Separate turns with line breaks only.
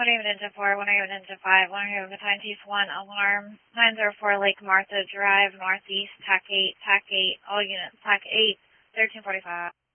1 Haven into 4, 1 Haven into 5, 1 Haven Battalion Chief 1, alarm, 904 Lake Martha Drive, northeast, TAC 8, all units, TAC 8, 1345.